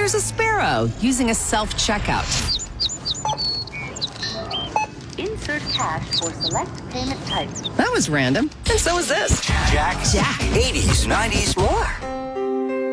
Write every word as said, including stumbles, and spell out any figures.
There's a sparrow using a self-checkout. Insert cash for select payment type. That was random. And so is this. Jack. Jack. eighties, nineties, more.